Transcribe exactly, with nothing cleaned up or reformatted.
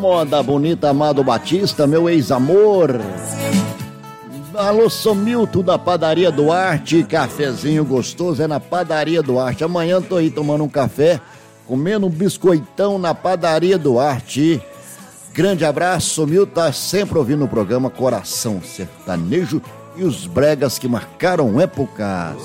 moda bonita, Amado Batista, meu ex-amor. Alô, sou Milton da Padaria Duarte, cafezinho gostoso é na Padaria Duarte. Amanhã tô aí tomando um café, comendo um biscoitão na Padaria Duarte. Grande abraço, Milton tá sempre ouvindo o programa Coração Sertanejo e os bregas que marcaram épocas.